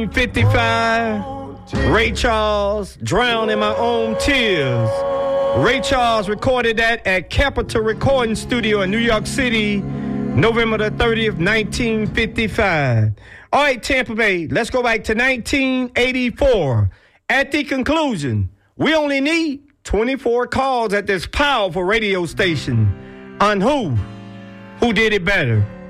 1955, Ray Charles, Drown in My Own Tears. Ray Charles recorded that at Capitol Recording Studio in New York City, November the 30th, 1955. All right, Tampa Bay, let's go back to 1984. At the conclusion, we only need 24 calls at this powerful radio station on who did it better.